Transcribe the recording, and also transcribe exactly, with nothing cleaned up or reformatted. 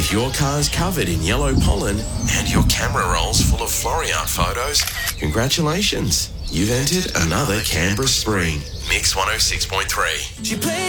If your car's covered in yellow pollen and your camera roll's full of Floriart photos, congratulations. You've entered another Canberra spring. Mix one oh six point three.